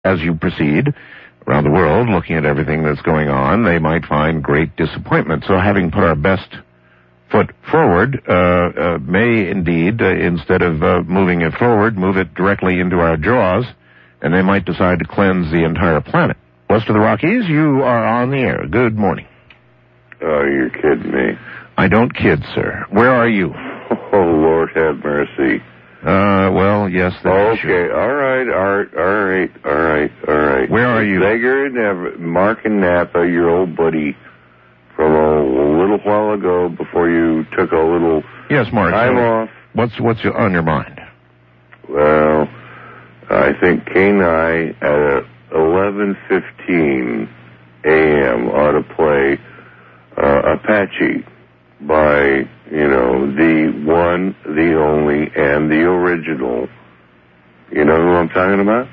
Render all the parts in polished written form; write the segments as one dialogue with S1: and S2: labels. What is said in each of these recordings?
S1: as you proceed around the world, looking at everything that's going on, they might find great disappointment. So having put our best foot forward may indeed, instead of moving it forward, move it directly into our jaws, and they might decide to cleanse the entire planet. West of the Rockies, you are on the air. Good morning.
S2: Oh, you're kidding me.
S1: I don't kid, sir. Where are you?
S2: Oh, Lord have mercy.
S1: Well, yes.
S2: Okay, all right.
S1: Where are you?
S2: Mark in Napa, your old buddy from a little while ago before you took a little time off.
S1: What's on your mind?
S2: Well, I think K9 at 11:15 a.m. ought to play Apache by, the one, the only, and the original. You know who I'm talking about?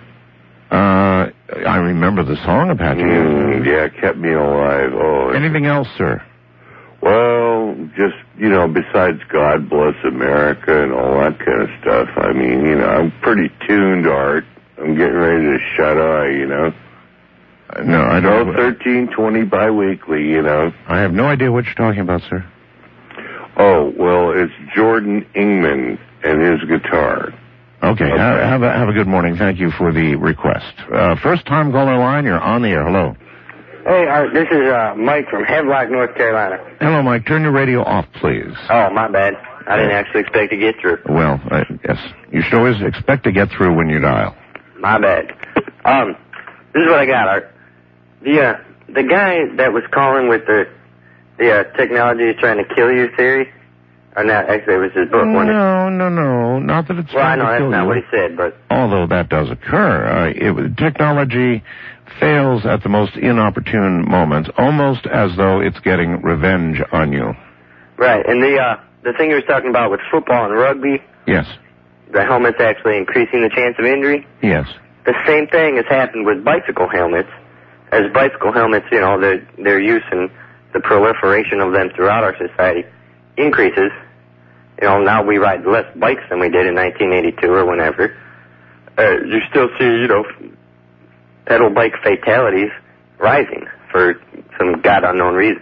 S1: I remember the song Apache.
S2: Yeah, it kept me alive. Oh.
S1: Anything else, sir?
S2: Well, just, besides God Bless America and all that kind of stuff. I mean, I'm pretty tuned, Art. I'm getting ready to shut eye,
S1: No, I don't.
S2: 1320 biweekly,
S1: I have no idea what you're talking about, sir.
S2: Oh, well, it's Jordan Ingman and his guitar.
S1: Okay. Have a good morning. Thank you for the request. First time caller line, you're on the air. Hello.
S3: Hey, Art, this is Mike from Hemlock, North Carolina.
S1: Hello, Mike. Turn your radio off, please.
S3: Oh, my bad. I didn't actually expect to get through.
S1: Well, yes. You should always expect to get through when you dial.
S3: My bad. This is what I got, Art. The guy that was calling with the technology is trying to kill you theory, or not, actually it was his book, wasn't it?
S1: No, not that it's trying to kill you.
S3: Well, I know that's not what he said, but...
S1: Although that does occur. Technology fails at the most inopportune moments, almost as though it's getting revenge on you.
S3: Right, and the thing he was talking about with football and rugby...
S1: Yes.
S3: The helmet's actually increasing the chance of injury?
S1: Yes.
S3: The same thing has happened with bicycle helmets. As bicycle helmets, their use and the proliferation of them throughout our society increases. Now we ride less bikes than we did in 1982 or whenever. You still see, pedal bike fatalities rising for some God unknown reason.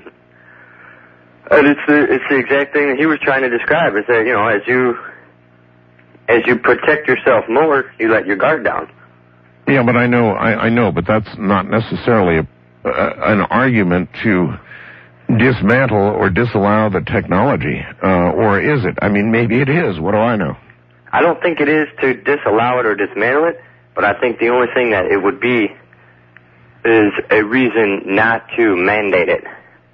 S3: And it's the exact thing that he was trying to describe. Is that, as you protect yourself more, you let your guard down.
S1: Yeah, but I know, but that's not necessarily an argument to dismantle or disallow the technology, or is it? I mean, maybe it is. What do I know?
S3: I don't think it is to disallow it or dismantle it, but I think the only thing that it would be is a reason not to mandate it.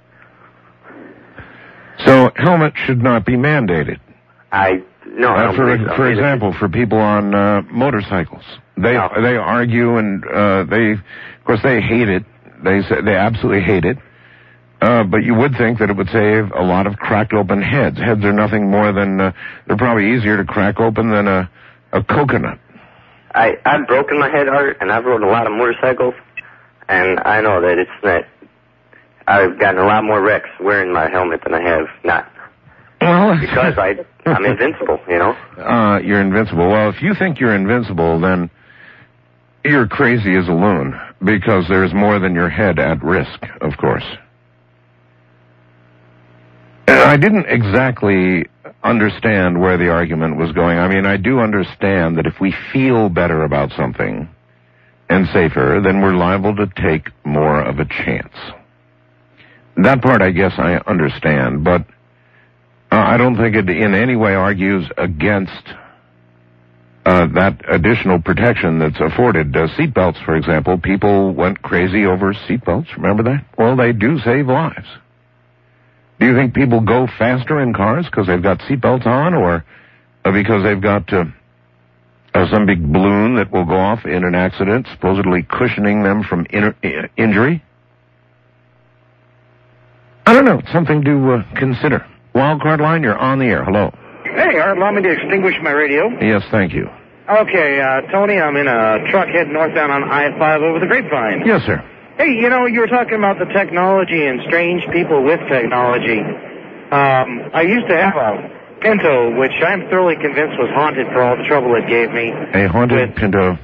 S1: So helmets should not be mandated.
S3: For
S1: example, for people on motorcycles, they argue and they hate it. They say they absolutely hate it. But you would think that it would save a lot of cracked open heads. Heads are nothing more than they're probably easier to crack open than a coconut.
S3: I've broken my head, Art, and I've rode a lot of motorcycles, and I know that it's not. I've gotten a lot more wrecks wearing my helmet than I have not.
S1: Well,
S3: because I'm invincible,
S1: You're invincible. Well, if you think you're invincible, then you're crazy as a loon, because there's more than your head at risk, of course. I didn't exactly understand where the argument was going. I mean, I do understand that if we feel better about something and safer, then we're liable to take more of a chance. That part, I guess, I understand, but I don't think it in any way argues against that additional protection that's afforded. Seatbelts, for example, people went crazy over seatbelts. Remember that? Well, they do save lives. Do you think people go faster in cars because they've got seatbelts on, or because they've got some big balloon that will go off in an accident, supposedly cushioning them from injury? I don't know. Something to consider. Wildcard line, you're on the air. Hello.
S4: Hey, Art, allow me to extinguish my radio.
S1: Yes, thank you.
S4: Okay, Tony, I'm in a truck heading northbound on I-5 over the Grapevine.
S1: Yes, sir.
S4: Hey, you were talking about the technology and strange people with technology. I used to have a Pinto, which I'm thoroughly convinced was haunted for all the trouble it gave me.
S1: A haunted Pinto?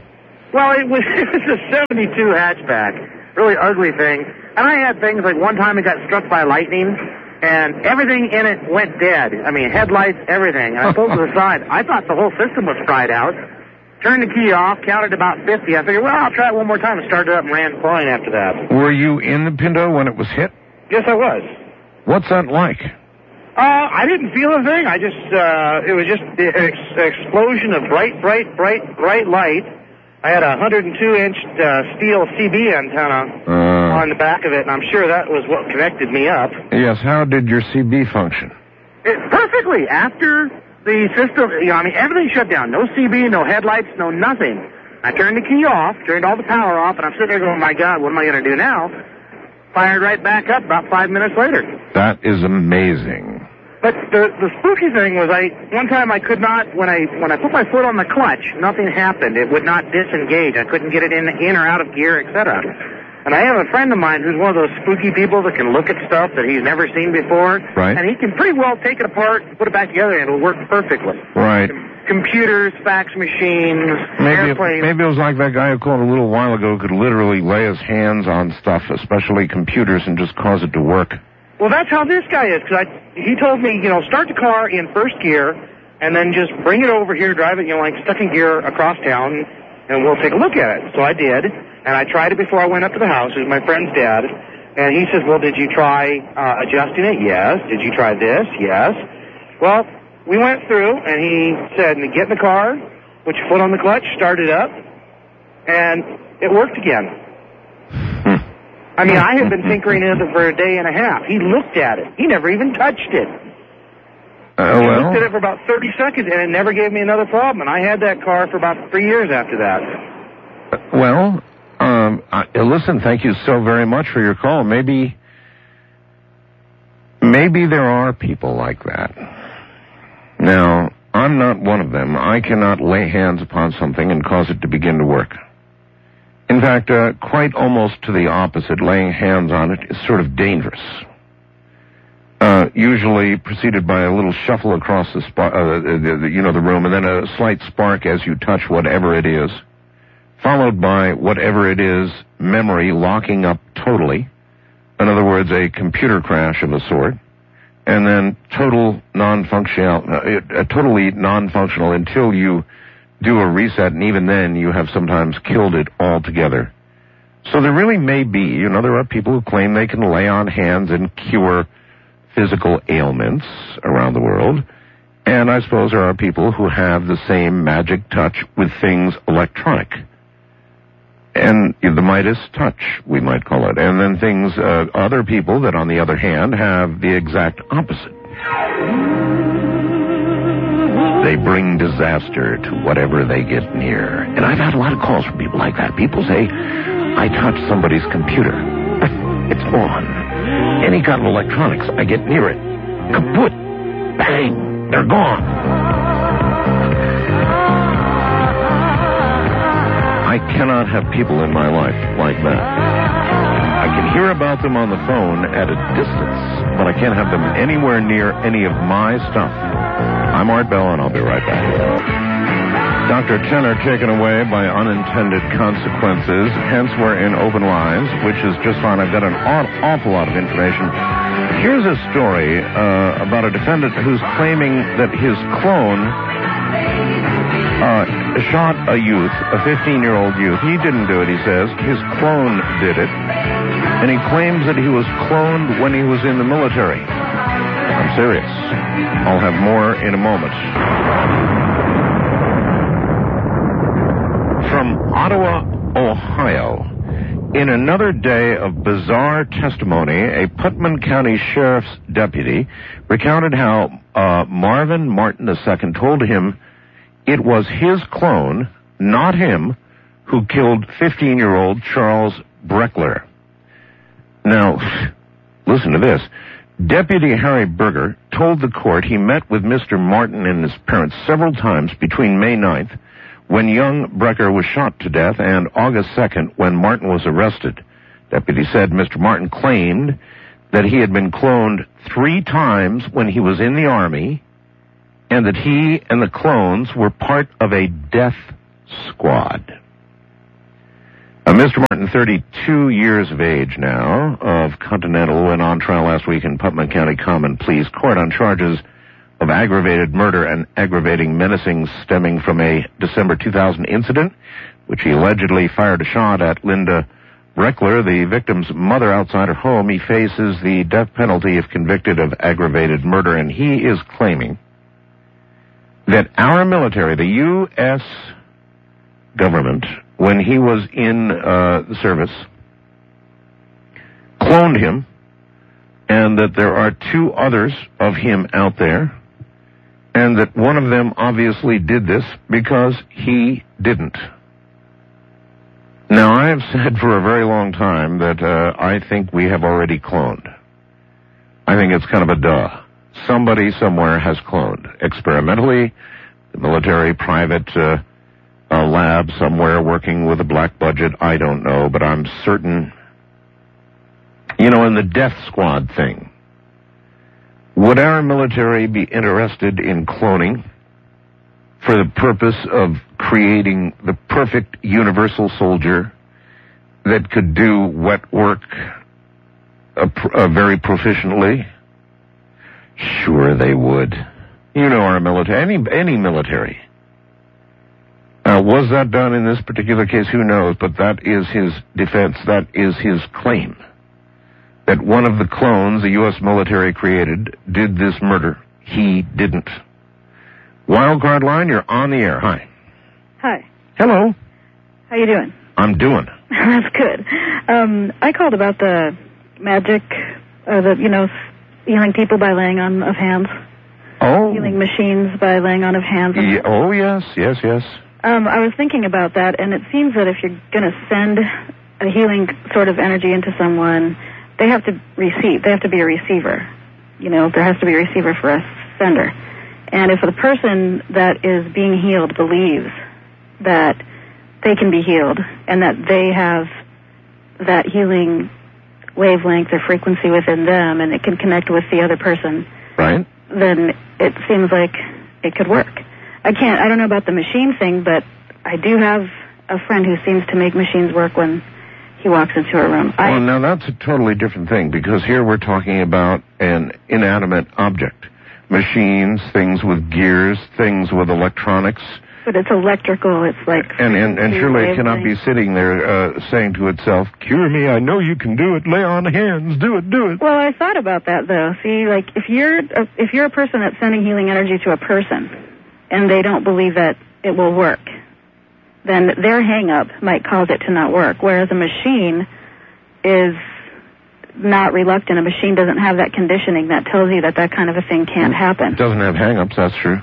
S4: Well, it was a 72 hatchback. Really ugly thing. And I had things like one time it got struck by lightning, and everything in it went dead. I mean, headlights, everything. And I pulled to the side. I thought the whole system was fried out. Turned the key off, counted about 50. I figured, well, I'll try it one more time, and started up and ran flying after that.
S1: Were you in the Pinto when it was hit?
S4: Yes, I was.
S1: What's that like?
S4: I didn't feel a thing. It was just an explosion of bright light. I had a 102-inch steel CB antenna on the back of it, and I'm sure that was what connected me up.
S1: Yes, how did your CB function?
S4: Perfectly. After the system, everything shut down. No CB, no headlights, no nothing. I turned the key off, turned all the power off, and I'm sitting there going, my God, what am I going to do now? Fired right back up about 5 minutes later.
S1: That is amazing.
S4: But the spooky thing was one time I could not, when I put my foot on the clutch, nothing happened. It would not disengage. I couldn't get it in or out of gear, etc. And I have a friend of mine who's one of those spooky people that can look at stuff that he's never seen before.
S1: Right.
S4: And he can pretty well take it apart and put it back together, and it'll work perfectly.
S1: Right.
S4: Computers, fax machines, airplanes.
S1: Maybe it was like that guy who called a little while ago who could literally lay his hands on stuff, especially computers, and just cause it to work.
S4: Well, that's how this guy is, because he told me, start the car in first gear, and then just bring it over here, drive it, like stuck in gear across town, and we'll take a look at it. So I did, and I tried it before I went up to the house. It was my friend's dad, and he says, well, did you try adjusting it? Yes. Did you try this? Yes. Well, we went through, and he said, get in the car, put your foot on the clutch, start it up, and it worked again. I mean, I had been tinkering in it for a day and a half. He looked at it. He never even touched it. He looked at it for about 30 seconds, and it never gave me another problem. And I had that car for about 3 years after that.
S1: Listen, thank you so very much for your call. Maybe there are people like that. Now, I'm not one of them. I cannot lay hands upon something and cause it to begin to work. In fact, quite almost to the opposite, laying hands on it is sort of dangerous. Usually preceded by a little shuffle across the room, and then a slight spark as you touch whatever it is, followed by whatever it is, memory locking up totally. In other words, a computer crash of a sort, and then totally non-functional until you do a reset, and even then you have sometimes killed it altogether. So there really may be, there are people who claim they can lay on hands and cure physical ailments around the world, and I suppose there are people who have the same magic touch with things electronic. And the Midas touch, we might call it. And then other people that, on the other hand, have the exact opposite. They bring disaster to whatever they get near. And I've had a lot of calls from people like that. People say, I touched somebody's computer. It's on. Any kind of electronics, I get near it. Kaput. Bang. They're gone. I cannot have people in my life like that. I can hear about them on the phone at a distance, but I can't have them anywhere near any of my stuff. I'm Art Bell, and I'll be right back. Dr. Tenor taken away by unintended consequences. Hence, we're in open lines, which is just fine. I've got an awful lot of information. Here's a story about a defendant who's claiming that his clone shot a youth, a 15-year-old youth. He didn't do it, he says. His clone did it. And he claims that he was cloned when he was in the military. I'm serious. I'll have more in a moment. From Ottawa, Ohio, in another day of bizarre testimony, a Putnam County Sheriff's deputy recounted how Marvin Martin II told him it was his clone, not him, who killed 15-year-old Charles Breckler. Now, listen to this. Deputy Harry Berger told the court he met with Mr. Martin and his parents several times between May 9th, when young Brecker was shot to death, and August 2nd, when Martin was arrested. Deputy said Mr. Martin claimed that he had been cloned 3 times when he was in the Army, and that he and the clones were part of a death squad. Now, listen to this. Deputy Harry Berger told the court he met with Mr. Martin and his parents several times between May 9th, when young Brecker was shot to death, and August 2nd, when Martin was arrested. Deputy said Mr. Martin claimed that he had been cloned 3 times when he was in the Army, and that he and the clones were part of a death squad. Mr. Martin, 32 years of age now, of Continental, went on trial last week in Putnam County Common Pleas Court on charges of aggravated murder and aggravating menacing stemming from a December 2000 incident, which he allegedly fired a shot at Linda Reckler, the victim's mother, outside her home. He faces the death penalty if convicted of aggravated murder, and he is claiming that our military, the U.S. government, when he was in the service, cloned him, and that there are two others of him out there, and that one of them obviously did this because he didn't. Now, I have said for a very long time that I think we have already cloned. I think it's kind of a duh. Somebody somewhere has cloned. Experimentally, the military, private lab somewhere working with a black budget, I don't know, but I'm certain. You know, in the death squad thing, would our military be interested in cloning for the purpose of creating the perfect universal soldier that could do wet work very proficiently? Sure they would. You know our military, any military. Was that done in this particular case? Who knows? But that is his defense. That is his claim. That one of the clones the U.S. military created did this murder. He didn't. Wildcard line, you're on the air. Hi.
S5: Hi.
S1: Hello.
S5: How you doing?
S1: I'm doing.
S5: That's good. I called about the magic, healing people by laying on of hands.
S1: Oh.
S5: Healing machines by laying on of hands.
S1: Yeah, oh, yes.
S5: I was thinking about that, and it seems that if you're going to send a healing sort of energy into someone, they have to receive. They have to be a receiver. You know, there has to be a receiver for a sender. And if the person that is being healed believes that they can be healed and that they have that healing wavelength or frequency within them and it can connect with the other person,
S1: right,
S5: then it seems like it could work. I don't know about the machine thing, but I do have a friend who seems to make machines work when he walks into a room.
S1: Well, now that's a totally different thing, because here we're talking about an inanimate object. Machines, things with gears, things with electronics.
S5: But it's electrical, it's like...
S1: And surely it cannot be sitting there saying to itself, cure me, I know you can do it, lay on hands, do it.
S5: Well, I thought about that, though. See, like, if you're a person that's sending healing energy to a person, and they don't believe that it will work, then their hang-up might cause it to not work, whereas a machine is not reluctant. A machine doesn't have that conditioning that tells you that kind of a thing can't happen.
S1: It doesn't have hang-ups, that's true.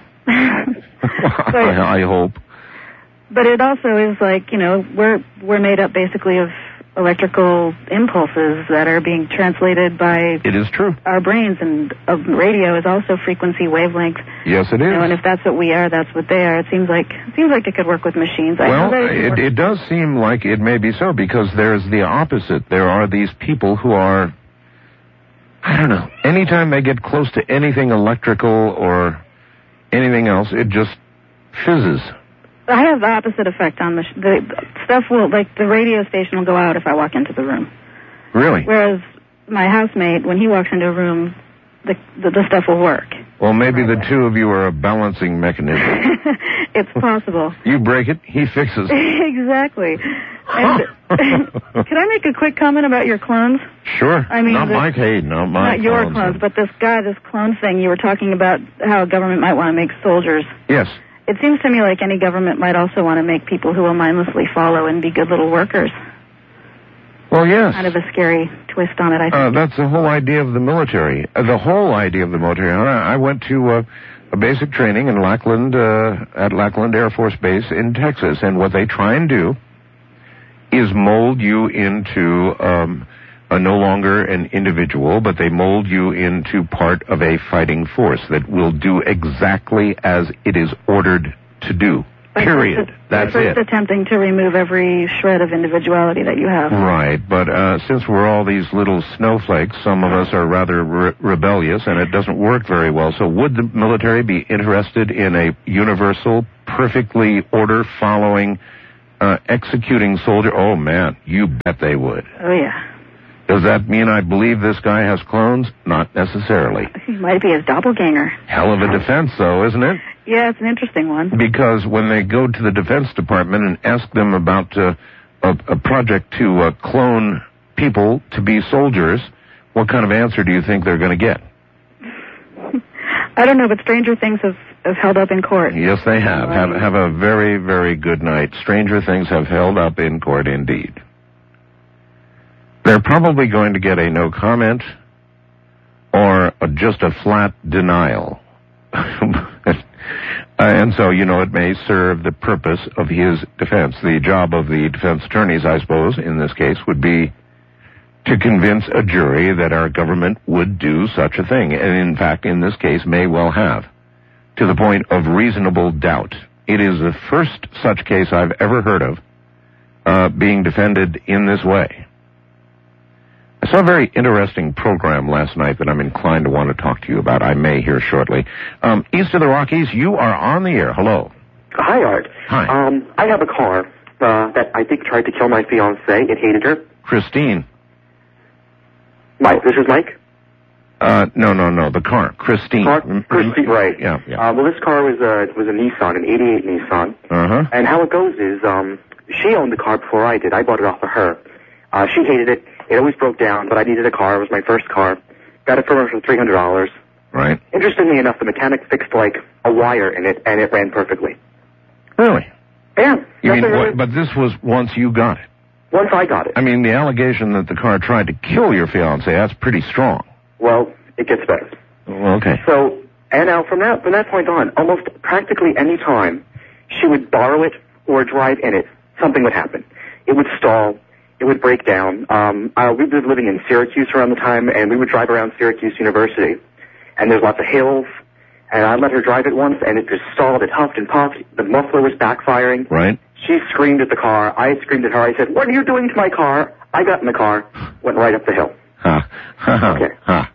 S1: I hope.
S5: But it also is like, you know, we're made up basically of electrical impulses that are being translated by...
S1: It is true.
S5: Our brains, and radio is also frequency wavelength.
S1: Yes, it is.
S5: You know, and if that's what we are, that's what they are. It seems like it could work with machines.
S1: Well, it does seem like it may be so, because there's the opposite. There are these people who are, I don't know, anytime they get close to anything electrical or anything else, it just fizzes.
S5: I have the opposite effect on the stuff. Will, like, the radio station will go out if I walk into the room.
S1: Really?
S5: Whereas my housemate, when he walks into a room, the stuff will work.
S1: Well, maybe the two of you are a balancing mechanism.
S5: It's possible.
S1: You break it, he fixes it.
S5: Exactly. And, can I make a quick comment about your clones?
S1: Sure.
S5: I mean,
S1: not my
S5: not your clones, but this clone thing. You were talking about how a government might want to make soldiers.
S1: Yes.
S5: It seems to me like any government might also want to make people who will mindlessly follow and be good little workers.
S1: Well, yes.
S5: Kind of a scary twist on it, I think.
S1: That's the whole idea of the military. The whole idea of the military. I went to a basic training in Lackland, at Lackland Air Force Base in Texas, and what they try and do is mold you into no longer an individual, but they mold you into part of a fighting force that will do exactly as it is ordered to do. Period. That's it.
S5: First attempting to remove every shred of individuality that you have.
S1: Right, but since we're all these little snowflakes, some of us are rather rebellious, and it doesn't work very well. So would the military be interested in a universal, perfectly order-following executing soldier? Oh, man, you bet they would.
S5: Oh, yeah.
S1: Does that mean I believe this guy has clones? Not necessarily.
S5: He might be his doppelganger.
S1: Hell of a defense, though, isn't it?
S5: Yeah, it's an interesting one.
S1: Because when they go to the Defense Department and ask them about a project to clone people to be soldiers, what kind of answer do you think they're going to get?
S5: I don't know, but stranger things have held up in court.
S1: Yes, they have. Have a very, very good night. Stranger things have held up in court indeed. They're probably going to get a no comment or just a flat denial. And so, it may serve the purpose of his defense. The job of the defense attorneys, I suppose, in this case, would be to convince a jury that our government would do such a thing. And in fact, in this case, may well have, to the point of reasonable doubt. It is the first such case I've ever heard of being defended in this way. I saw a very interesting program last night that I'm inclined to want to talk to you about. I may hear shortly. East of the Rockies, you are on the air. Hello.
S6: Hi, Art.
S1: Hi.
S6: I have a car that I think tried to kill my fiancée. It hated her.
S1: Christine.
S6: Mike. This is Mike?
S1: No. The car. Christine.
S6: Christine, right.
S1: Yeah.
S6: Well, this car was a Nissan, an 88 Nissan.
S1: Uh-huh.
S6: And how it goes is she owned the car before I did. I bought it off of her. She hated it. It always broke down, but I needed a car. It was my first car. Got it from her for $300.
S1: Right.
S6: Interestingly enough, the mechanic fixed, a wire in it, and it ran perfectly.
S1: Really?
S6: Yeah.
S1: You mean, but this was once you got it?
S6: Once I got it.
S1: I mean, the allegation that the car tried to kill your fiancé, that's pretty strong.
S6: Well, it gets better.
S1: Okay.
S6: So, and now from that point on, almost practically any time she would borrow it or drive in it, something would happen. It would stall. It would break down. We were living in Syracuse around the time, and we would drive around Syracuse University. And there's lots of hills, and I let her drive it once, and it just stalled. It huffed and puffed. The muffler was backfiring.
S1: Right.
S6: She screamed at the car. I screamed at her. I said, "What are you doing to my car?" I got in the car, went right up the hill. Okay.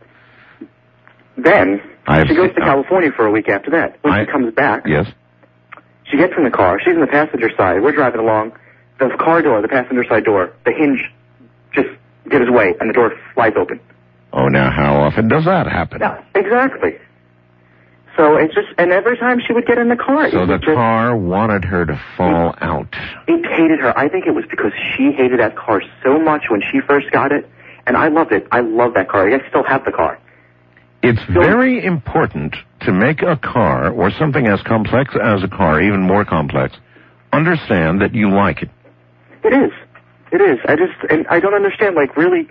S6: Then, she goes to California for a week after that. When she comes back,
S1: yes,
S6: she gets in the car. She's in the passenger side. We're driving along. The car door, the passenger side door, the hinge just gives way, and the door flies open.
S1: Oh, now how often does that happen?
S6: Yeah, exactly. So it's just, and every time she would get in the car.
S1: So the car wanted her to fall out.
S6: It hated her. I think it was because she hated that car so much when she first got it, and I loved it. I love that car. I still have the car.
S1: It's very important to make a car, or something as complex as a car, even more complex, understand that you like it.
S6: It is. And I don't understand, really,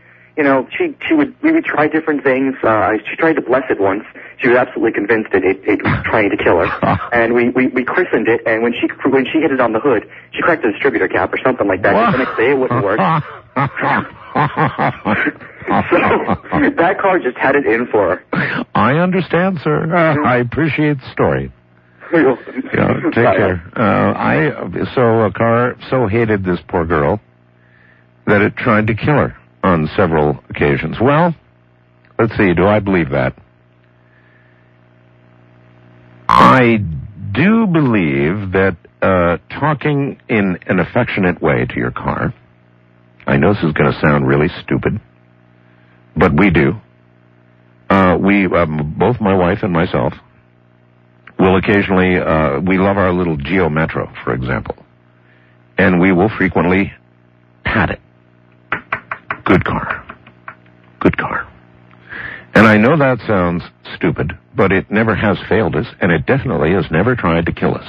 S6: we would try different things. She tried to bless it once. She was absolutely convinced that it was trying to kill her. And we christened it, and when she hit it on the hood, she cracked the distributor cap or something like that. The next day it wouldn't work. So that car just had it in for her.
S1: I understand, sir. I appreciate the story. Take care. A car so hated this poor girl that it tried to kill her on several occasions. Well, let's see, do I believe that? I do believe that talking in an affectionate way to your car, I know this is going to sound really stupid, but we do. Both my wife and myself, will occasionally, we love our little Geo Metro, for example, and we will frequently pat it. Good car. And I know that sounds stupid, but it never has failed us, and it definitely has never tried to kill us.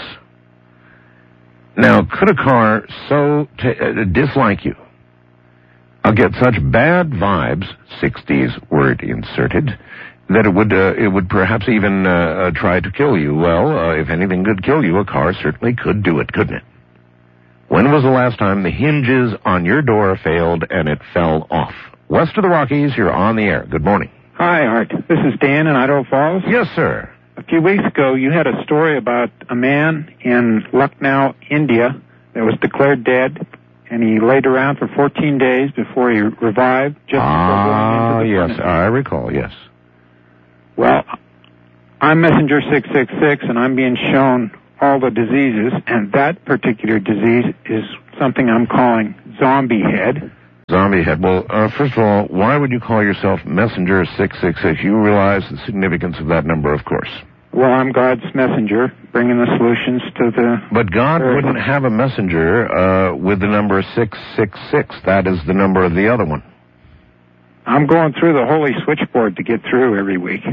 S1: Now, could a car so dislike you, I'll get such bad vibes, 60s word inserted, that it would perhaps even try to kill you? Well, if anything could kill you, a car certainly could do it, couldn't it? When was the last time the hinges on your door failed and it fell off? West of the Rockies, you're on the air. Good morning.
S7: Hi, Art. This is Dan in Idaho Falls.
S1: Yes, sir.
S7: A few weeks ago, you had a story about a man in Lucknow, India, that was declared dead, and he laid around for 14 days before he revived just before going into the furnace.
S1: I recall, yes.
S7: Well, I'm Messenger 666, and I'm being shown all the diseases, and that particular disease is something I'm calling Zombie Head.
S1: Zombie Head. Well, first of all, why would you call yourself Messenger 666? You realize the significance of that number, of course.
S7: Well, I'm God's messenger, bringing the solutions to the...
S1: But God wouldn't have a messenger with the number 666. That is the number of the other one.
S7: I'm going through the holy switchboard to get through every week.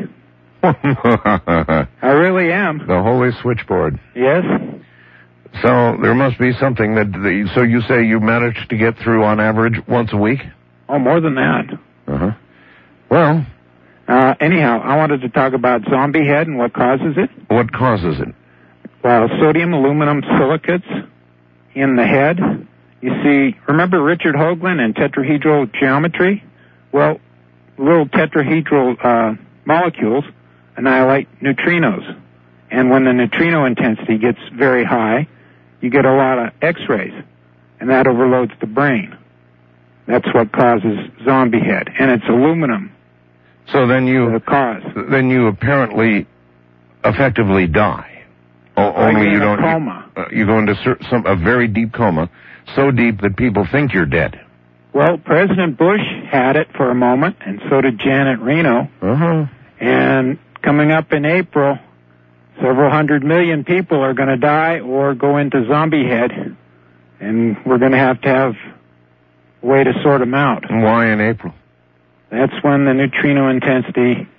S7: I really am.
S1: The holy switchboard.
S7: Yes.
S1: So there must be something that... so you say you managed to get through on average once a week?
S7: Oh, more than that.
S1: Uh-huh. Well...
S7: anyhow, I wanted to talk about Zombie Head and what causes it.
S1: What causes it?
S7: Well, sodium aluminum silicates in the head. You see, remember Richard Hoagland and tetrahedral geometry? Well, little tetrahedral molecules annihilate neutrinos. And when the neutrino intensity gets very high, you get a lot of X-rays, and that overloads the brain. That's what causes Zombie Head, and it's aluminum.
S1: So then you apparently effectively die. Only you don't.
S7: Coma.
S1: You go into a very deep coma, so deep that people think you're dead.
S7: Well, President Bush had it for a moment, and so did Janet Reno.
S1: Uh-huh.
S7: And coming up in April, several 100 million people are going to die or go into Zombie Head, and we're going to have a way to sort them out.
S1: Why in April?
S7: That's when the neutrino intensity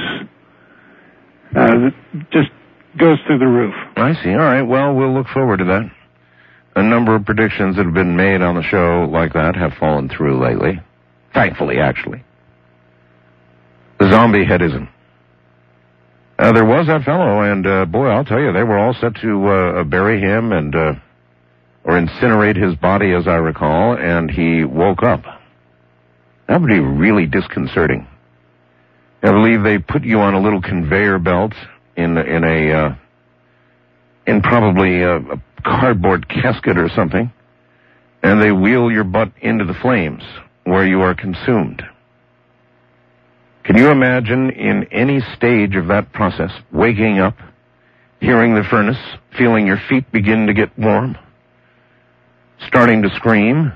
S7: just goes through the roof.
S1: I see. All right. Well, we'll look forward to that. A number of predictions that have been made on the show like that have fallen through lately. Thankfully, actually. The Zombie Headism. There was that fellow, and boy, I'll tell you, they were all set to bury him and or incinerate his body, as I recall, and he woke up. That would be really disconcerting. I believe they put you on a little conveyor belt in probably a cardboard casket or something, and they wheel your butt into the flames where you are consumed. Can you imagine in any stage of that process, waking up, hearing the furnace, feeling your feet begin to get warm, starting to scream?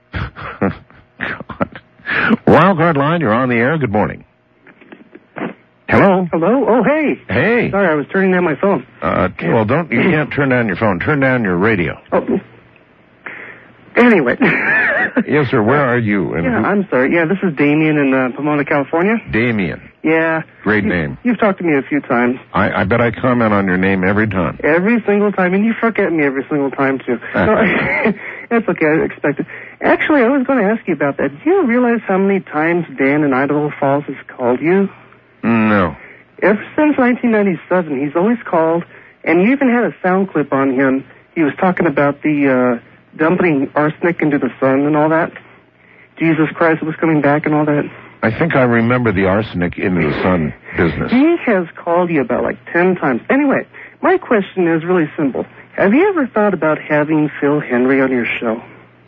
S1: God. Wildcard line, you're on the air. Good morning. Hello?
S8: Hello? Oh, hey.
S1: Hey.
S8: Sorry, I was turning down my phone.
S1: Well, you can't turn down your phone. Turn down your radio.
S8: Oh. Anyway.
S1: Yes, sir. Where are you?
S8: I'm sorry. Yeah, this is Damien in Pomona, California.
S1: Damien.
S8: Yeah.
S1: Great name.
S8: You've talked to me a few times.
S1: I bet I comment on your name every time.
S8: Every single time, and you forget me every single time, too. That's okay. I expect it. Actually, I was going to ask you about that. Do you realize how many times Dan in Idaho Falls has called you?
S1: No.
S8: Ever since 1997, he's always called, and you even had a sound clip on him. He was talking about the dumping arsenic into the sun and all that. Jesus Christ was coming back and all that.
S1: I think I remember the arsenic into the sun business.
S8: He has called you about 10 times. Anyway, my question is really simple. Have you ever thought about having Phil Henry on your show?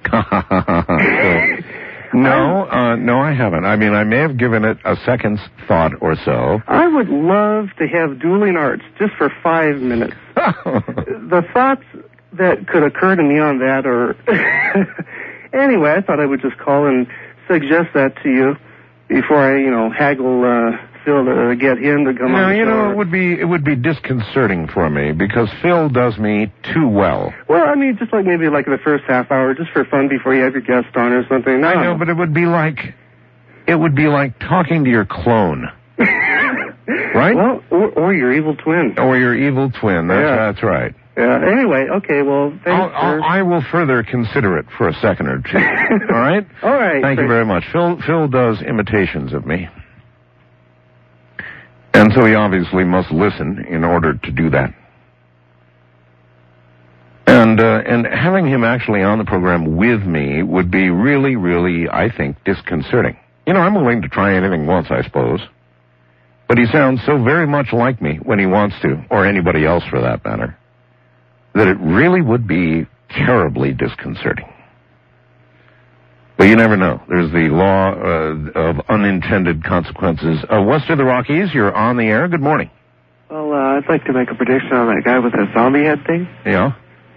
S1: No, I haven't. I mean, I may have given it a second's thought or so.
S8: I would love to have Dueling Arts just for 5 minutes. The thoughts that could occur to me on that are... Anyway, I thought I would just call and suggest that to you before I, haggle Phil to get him to come on the show.
S1: It would be disconcerting for me because Phil does me too well.
S8: Well, I mean, just maybe the first half hour, just for fun before you have your guest on or something.
S1: I know, but it would be like talking to your clone. Right?
S8: Well, or your evil twin.
S1: Or your evil twin. That's right.
S8: Yeah. Anyway, okay. Well, thanks.
S1: I will further consider it for a second or two. All right.
S8: All right.
S1: Thank you very much. Phil does imitations of me, and so he obviously must listen in order to do that. And having him actually on the program with me would be really, really, I think, disconcerting. I'm willing to try anything once, I suppose. But he sounds so very much like me when he wants to, or anybody else for that matter, that it really would be terribly disconcerting. But you never know. There's the law of unintended consequences. West of the Rockies, you're on the air. Good morning.
S9: Well, I'd like to make a prediction on that guy with the zombie head thing.
S1: Yeah?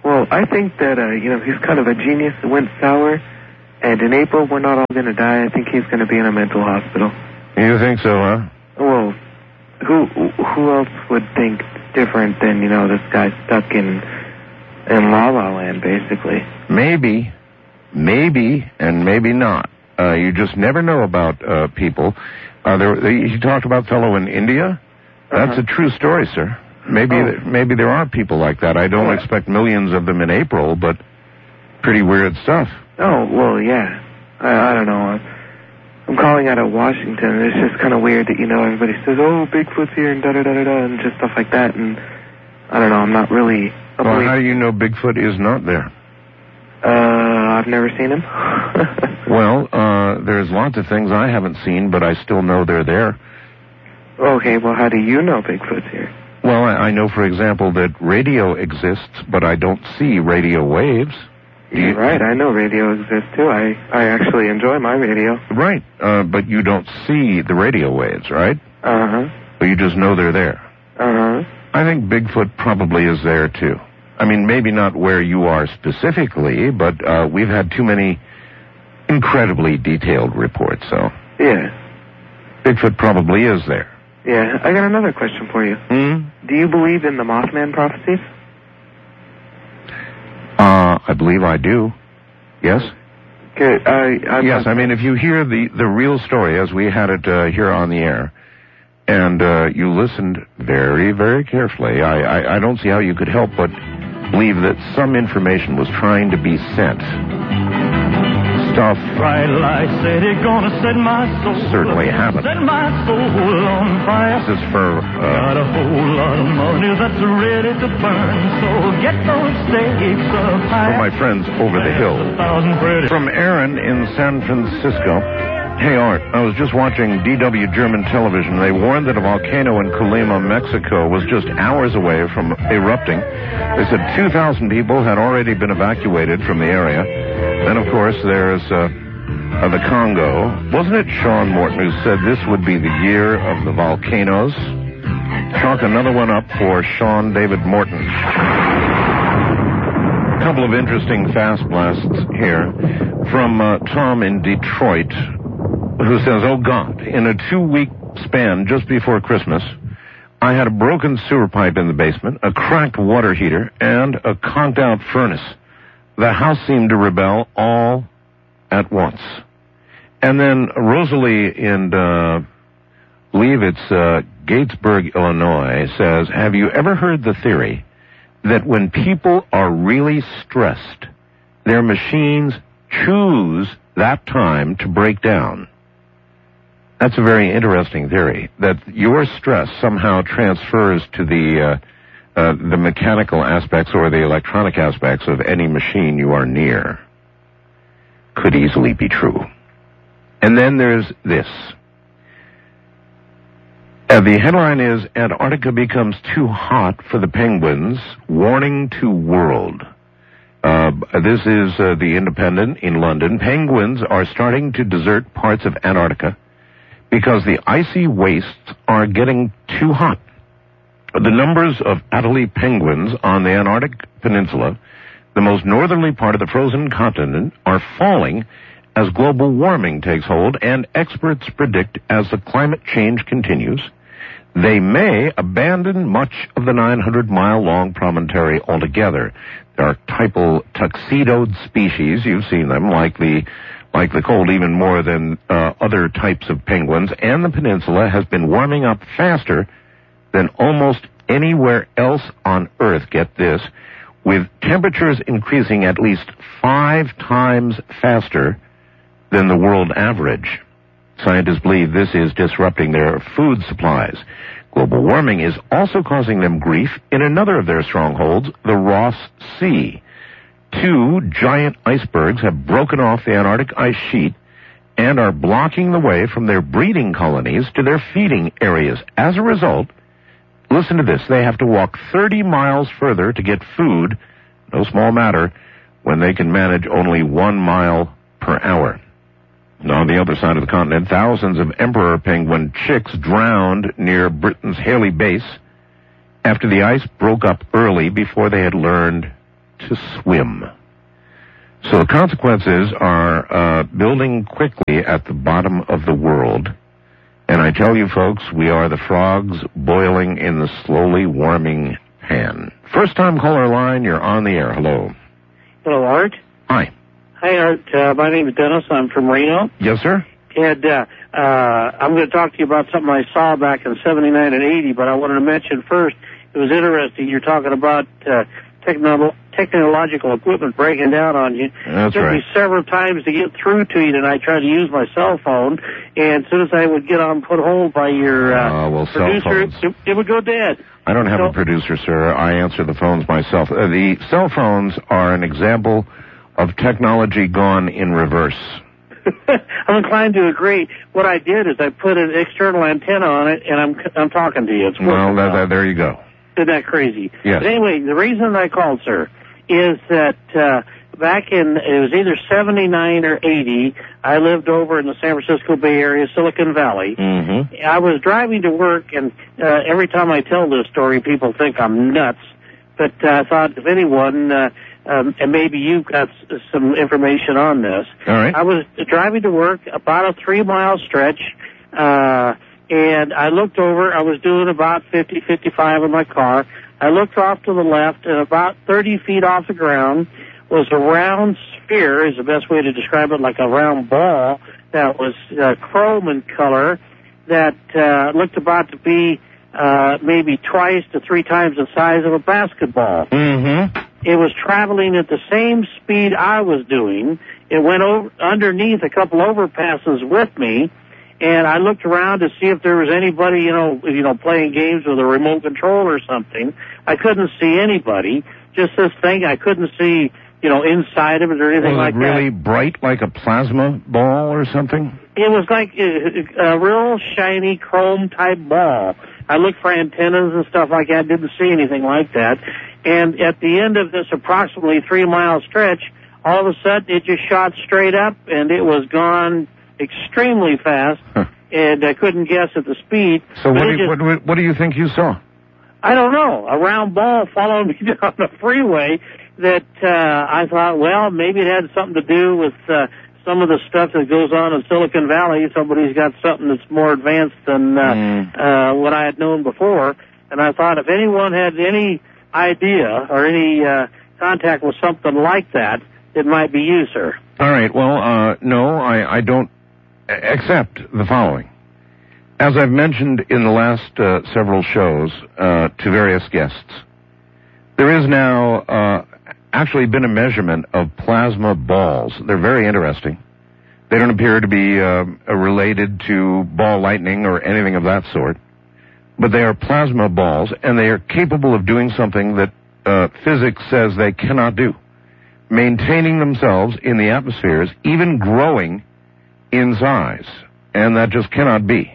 S8: Well, I think that, he's kind of a genius that went sour, and in April we're not all going to die. I think he's going to be in a mental hospital.
S1: You think so, huh?
S8: Well, who else would think different than, this guy stuck in La La Land, basically?
S1: Maybe, and maybe not. You just never know about people. You talked about fellow in India? That's a true story, sir. Maybe there are people like that. I don't expect millions of them in April, but pretty weird stuff.
S8: Oh, well, yeah. I don't know. I'm calling out of Washington, and it's just kind of weird that, everybody says, oh, Bigfoot's here, and da-da-da-da-da, and just stuff like that, and I don't know, I'm not really...
S1: Well, how do you know Bigfoot is not there?
S8: I've never seen him.
S1: Well, there's lots of things I haven't seen, but I still know they're there.
S8: Okay, well, how do you know Bigfoot's here?
S1: Well, I know, for example, that radio exists, but I don't see radio waves.
S8: You're right, I know radio exists, too. I actually enjoy my radio.
S1: Right, but you don't see the radio waves, right?
S8: Uh-huh.
S1: But you just know they're there.
S8: Uh-huh.
S1: I think Bigfoot probably is there, too. I mean, maybe not where you are specifically, but we've had too many incredibly detailed reports, so...
S8: Yeah.
S1: Bigfoot probably is there.
S8: Yeah, I got another question for you. Do you believe in the Mothman prophecies?
S1: I believe I do. Yes?
S8: Good.
S1: Yes, I mean, if you hear the real story as we had it here on the air, and you listened very, very carefully, I don't see how you could help but believe that some information was trying to be sent. Stuff
S9: Bright light city gonna set my soul
S1: certainly happened.
S9: Set my soul on fire.
S1: This is for
S9: got a whole lot of money that's ready to burn, so get those stakes up high.
S1: from my friends over the hill. From Aaron in San Francisco. Hey, Art, I was just watching DW German television. They warned that a volcano in Colima, Mexico was just hours away from erupting. They said 2,000 people had already been evacuated from the area. Then, of course, there's the Congo. Wasn't it Sean Morton who said this would be the year of the volcanoes? Chalk another one up for Sean David Morton. A couple of interesting fast blasts here from Tom in Detroit, who says, oh, God, in a 2-week span just before Christmas, I had a broken sewer pipe in the basement, a cracked water heater, and a conked-out furnace. The house seemed to rebel all at once. And then Rosalie in, believe it's Gatesburg, Illinois, says, have you ever heard the theory that when people are really stressed, their machines choose that time to break down? That's a very interesting theory, that your stress somehow transfers to the mechanical aspects or the electronic aspects of any machine you are near. Could easily be true. And then there's this. The headline is, Antarctica becomes too hot for the penguins, warning to world. This is the Independent in London. Penguins are starting to desert parts of Antarctica because the icy wastes are getting too hot. The numbers of Adelie penguins on the Antarctic Peninsula, the most northerly part of the frozen continent, are falling as global warming takes hold, and experts predict as the climate change continues, they may abandon much of the 900-mile-long promontory altogether. There are typal tuxedoed species, you've seen them, like the cold even more than other types of penguins, and the peninsula has been warming up faster than almost anywhere else on Earth, get this, with temperatures increasing at least 5 times faster than the world average. Scientists believe this is disrupting their food supplies. Global warming is also causing them grief in another of their strongholds, the Ross Sea. 2 giant icebergs have broken off the Antarctic ice sheet and are blocking the way from their breeding colonies to their feeding areas. As a result, listen to this, they have to walk 30 miles further to get food, no small matter, when they can manage only 1 mile per hour. On the other side of the continent, thousands of emperor penguin chicks drowned near Britain's Haley Base after the ice broke up early before they had learned to swim. So the consequences are building quickly at the bottom of the world. And I tell you, folks, we are the frogs boiling in the slowly warming pan. First-time caller line, you're on the air. Hello.
S10: Hello, Art.
S1: Hi.
S10: Hi, Art. My name is Dennis. I'm from Reno.
S1: Yes, sir?
S10: And I'm going to talk to you about something I saw back in 79 and 80, but I wanted to mention first, it was interesting. You're talking about technological equipment breaking down on you.
S1: That's
S10: it took
S1: right.
S10: me several times to get through to you, and I tried to use my cell phone, and as soon as I would get on put hold by your producer, it would go dead.
S1: I don't have a producer, sir. I answer the phones myself. The cell phones are an example of technology gone in reverse.
S10: I'm inclined to agree. What I did is I put an external antenna on it, and I'm talking to you. It's
S1: well, there you go.
S10: Isn't that crazy?
S1: Yes.
S10: But anyway, the reason I called, sir, is that back in, it was either 79 or 80, I lived over in the San Francisco Bay Area, Silicon Valley.
S1: Mm-hmm.
S10: I was driving to work, and every time I tell this story, people think I'm nuts. But I thought if anyone, and maybe you've got some information on this.
S1: All right.
S10: I was driving to work about a 3-mile stretch, and I looked over. I was doing about 50, 55 in my car. I looked off to the left, and about 30 feet off the ground was a round sphere, is the best way to describe it, like a round ball that was chrome in color that looked about to be maybe twice to 3 times the size of a basketball.
S1: Mm-hmm.
S10: It was traveling at the same speed I was doing. It went underneath a couple overpasses with me, and I looked around to see if there was anybody, playing games with a remote control or something. I couldn't see anybody. Just this thing, I couldn't see, inside of it or anything like that.
S1: Was it really bright, like a plasma ball or something?
S10: It was like a real shiny chrome-type ball. I looked for antennas and stuff like that, didn't see anything like that. And at the end of this approximately 3-mile stretch, all of a sudden it just shot straight up, and it was gone extremely fast, and I couldn't guess at the speed.
S1: So what do you think you saw?
S10: I don't know. A round ball followed me down the freeway that I thought, well, maybe it had something to do with some of the stuff that goes on in Silicon Valley. Somebody's got something that's more advanced than what I had known before. And I thought if anyone had any idea or any contact with something like that, it might be you, sir.
S1: All right. Well, no, I don't accept the following. As I've mentioned in the last several shows to various guests, there is now actually been a measurement of plasma balls. They're very interesting. They don't appear to be related to ball lightning or anything of that sort, but they are plasma balls, and they are capable of doing something that physics says they cannot do, maintaining themselves in the atmospheres, even growing in size, and that just cannot be.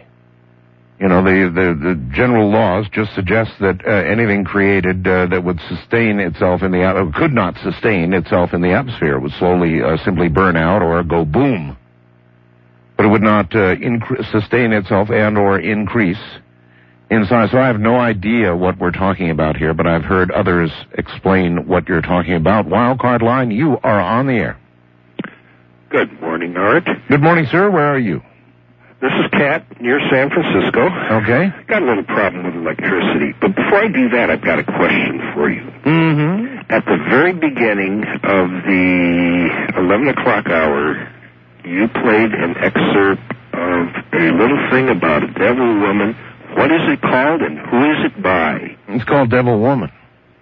S1: The general laws just suggest that anything created that would sustain itself in the could not sustain itself in the atmosphere would slowly simply burn out or go boom. But it would not sustain itself and or increase in size. So I have no idea what we're talking about here, but I've heard others explain what you're talking about. Wildcard line, you are on the air.
S11: Good morning, Art.
S1: Good morning, sir. Where are you?
S11: This is Kat, near San Francisco.
S1: Okay.
S11: Got a little problem with electricity. But before I do that, I've got a question for you.
S1: Mm-hmm.
S11: At the very beginning of the 11 o'clock hour, you played an excerpt of a little thing about a devil woman. What is it called, and who is it by?
S1: It's called Devil Woman.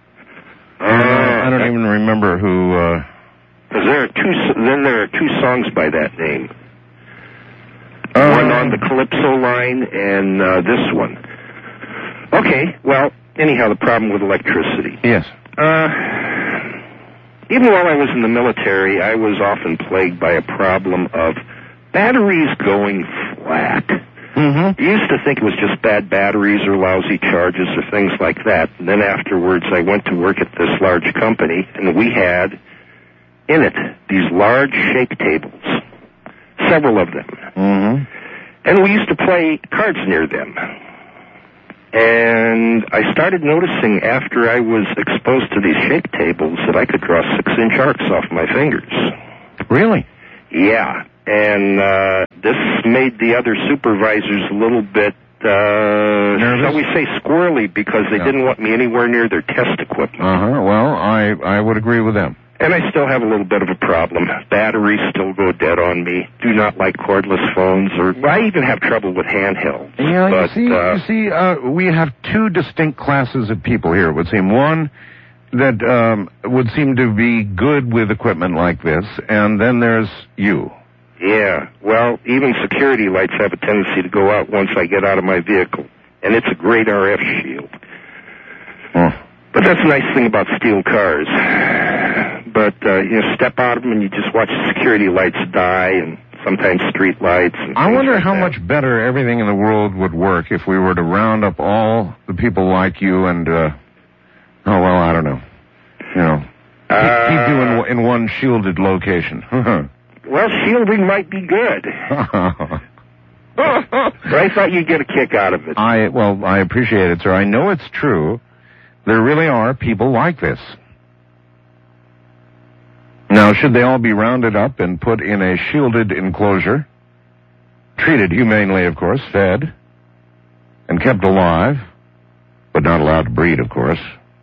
S1: I don't even remember who...
S11: Because there are two songs by that name. One on the Calypso line and this one. Okay, well, anyhow, the problem with electricity.
S1: Yes.
S11: Even while I was in the military, I was often plagued by a problem of batteries going flat.
S1: Mm-hmm.
S11: I used to think it was just bad batteries or lousy charges or things like that. And then afterwards, I went to work at this large company, and we had in it these large shake tables, several of them.
S1: Mm-hmm.
S11: And we used to play cards near them. And I started noticing after I was exposed to these shake tables that I could draw 6-inch arcs off my fingers.
S1: Really?
S11: Yeah. And this made the other supervisors a little bit, shall we say, squirrely, because they didn't want me anywhere near their test equipment.
S1: Well, I would agree with them.
S11: And I still have a little bit of a problem. Batteries still go dead on me. Do not like cordless phones, or I even have trouble with handhelds.
S1: Yeah,
S11: but,
S1: you see, we have two distinct classes of people here, it would seem. One that would seem to be good with equipment like this, and then there's you.
S11: Yeah, well, even security lights have a tendency to go out once I get out of my vehicle, and it's a great RF shield. But that's a nice thing about steel cars. But, you step out of them and you just watch the security lights die, and sometimes street lights. And
S1: I wonder
S11: like
S1: how
S11: that.
S1: much better everything in the world would work if we were to round up all the people like you and, I don't know. Keep you in one shielded location.
S11: Well, shielding might be good. But I thought you'd get a kick out of it.
S1: I appreciate it, sir. I know it's true. There really are people like this. Now, should they all be rounded up and put in a shielded enclosure, treated humanely, of course, fed, and kept alive, but not allowed to breed, of course?